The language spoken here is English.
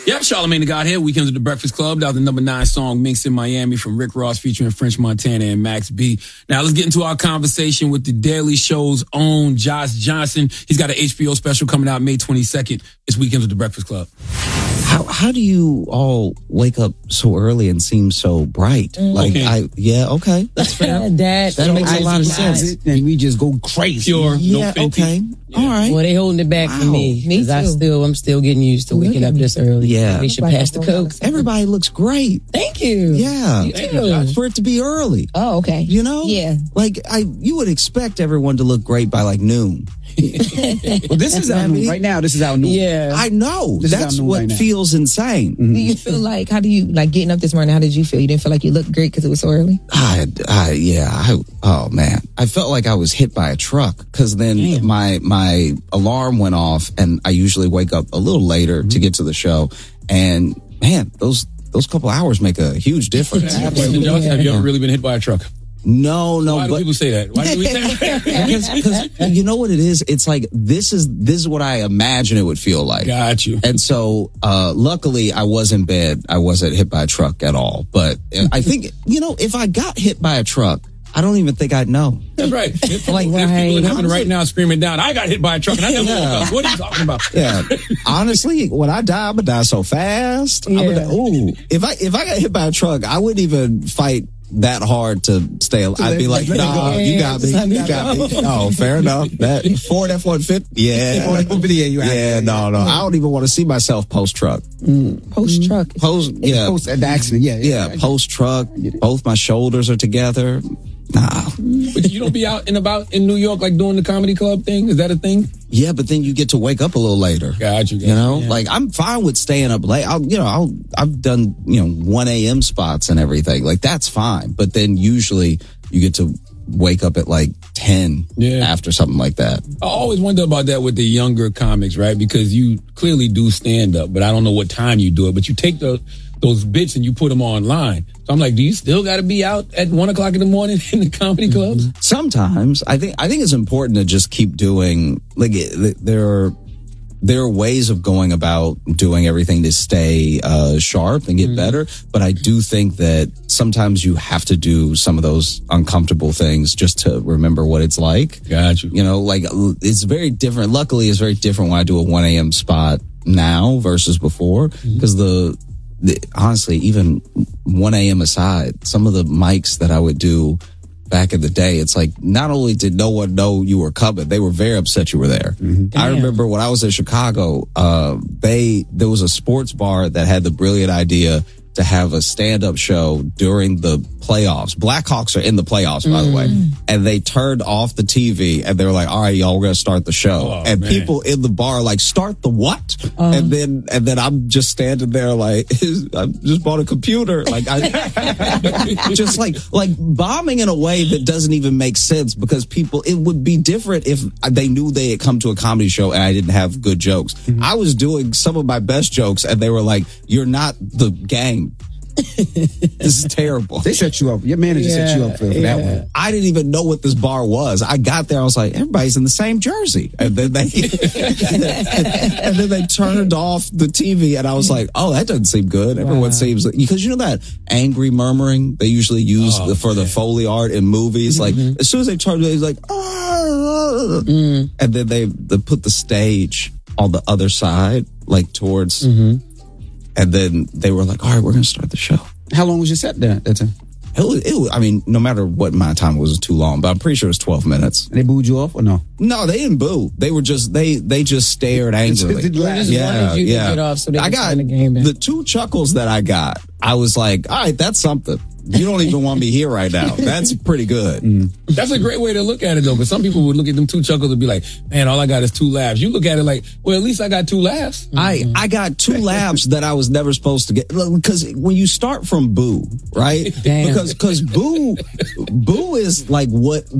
Yep, Charlamagne the God here. Weekends at the Breakfast Club. That was the number 9 song, Minx in Miami, from Rick Ross featuring French Montana and Max B. Now let's get into our conversation with the Daily Show's own Josh Johnson. He's got an HBO special coming out May 22nd. It's Weekends at the Breakfast Club. How do you all wake up so early and seem so bright? Okay, that's fair. That makes a lot of sense. And we just go crazy. Pure, Yeah, no filthy. okay. Yeah. All right. Well, they holding it back for me. Me 'Cause too. I'm still getting used to waking up this early. Yeah. They should pass the coke. Everybody looks great. Thank you. Yeah. You too. For it to be early. Oh, okay. You know? Yeah. Like, you would expect everyone to look great by like noon. Well, this is out noon. Right now, this is out noon. Yeah. I know. This is That's out noon what right now. feels insane. Do you feel like, how do you, like getting up this morning, how did you feel? You didn't feel like you looked great because it was so early? Oh man. I felt like I was hit by a truck because then my alarm went off and I usually wake up a little later to get to the show. And man, those couple hours make a huge difference. Have you ever really been hit by a truck? No, Why do but people say that? Why do we say that? because you know what it is? It's like this is what I imagine it would feel like. Got you. And so, luckily, I was in bed. I wasn't hit by a truck at all. But I think, if I got hit by a truck, I don't even think I'd know. That's right. There's Like, people in heaven right. right now screaming down, I got hit by a truck and I never woke up. What are you talking about? Yeah. Honestly, when I die, I'm gonna die so fast. If I got hit by a truck, I wouldn't even fight that hard to stay alive. I'd be like, nah, you got me. You got me. Oh, fair enough. That Ford F-150. Yeah. Yeah, no. I don't even want to see myself post-truck. Post-truck. Post the accident. Yeah, post-truck. Both my shoulders are together. Nah. But you don't be out and about in New York like doing the comedy club thing? Is that a thing? Yeah, but then you get to wake up a little later. Got you. Like I'm fine with staying up late. I've done 1 a.m. spots and everything. Like that's fine. But then usually you get to wake up at like 10 after something like that. I always wonder about that with the younger comics, right? Because you clearly do stand up, but I don't know what time you do it. But you take those bits and you put them online. So I'm like, do you still got to be out at 1 o'clock in the morning in the comedy clubs? Sometimes I think it's important to just keep doing. Like there are ways of going about doing everything to stay sharp and get better. But I do think that sometimes you have to do some of those uncomfortable things just to remember what it's like. Got you. It's very different. Luckily, it's very different when I do a 1 a.m. spot now versus before because honestly, even 1 a.m. aside, some of the mics that I would do back in the day, it's like not only did no one know you were coming, they were very upset you were there. I remember when I was in Chicago, there was a sports bar that had the brilliant idea to have a stand-up show during the playoffs. Blackhawks are in the playoffs, by the way. And they turned off the TV and they were like, all right, y'all, we're going to start the show. People in the bar like, start the what? And then I'm just standing there like, I just bought a computer. Like, just like bombing in a way that doesn't even make sense because it would be different if they knew they had come to a comedy show and I didn't have good jokes. I was doing some of my best jokes and they were like, you're not the gang. This is terrible. They set you up. Your manager set you up for that one. I didn't even know what this bar was. I got there. I was like, everybody's in the same jersey. And then they turned off the TV and I was like, oh, that doesn't seem good. Everyone seems because that angry murmuring they usually use for the Foley art in movies. Like as soon as they turned it, it's like, and then they put the stage on the other side, like towards and then they were like, all right, we're going to start the show. How long was your set there at that time? I mean, no matter what my time was too long, but I'm pretty sure it was 12 minutes. And they booed you off or no? No, they didn't boo. They were just, they just stared angrily. Get off so they I can got turn the game back. the 2 chuckles that I got. I was like, all right, that's something. You don't even want me here right now. That's pretty good. That's a great way to look at it, though. But some people would look at them 2 chuckles and be like, man, all I got is 2 laughs. You look at it like, well, at least I got 2 laughs. I got 2 laughs that I was never supposed to get. Because when you start from boo, right? Damn. Because boo is like what